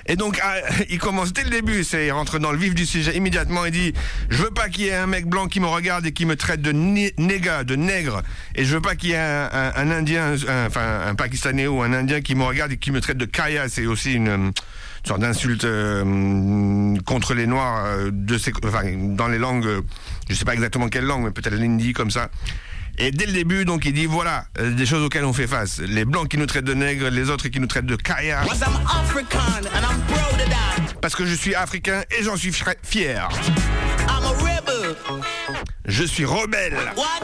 Et donc, il commence dès le début, il rentre dans le vif du sujet immédiatement. Il dit, je veux pas qu'il y ait un mec blanc qui me regarde et qui me traite de néga, de nègre. Et je veux pas qu'il y ait un Indien, un Pakistanais ou un Indien qui me regarde et qui me traite de kaya. C'est aussi une sorte d'insulte contre les Noirs dans les langues, je sais pas exactement quelle langue, mais peut-être l'hindi comme ça. Et dès le début, donc, il dit, voilà, des choses auxquelles on fait face. Les Blancs qui nous traitent de nègres, les autres qui nous traitent de kaya. Parce que je suis africain et j'en suis fier. Je suis rebelle.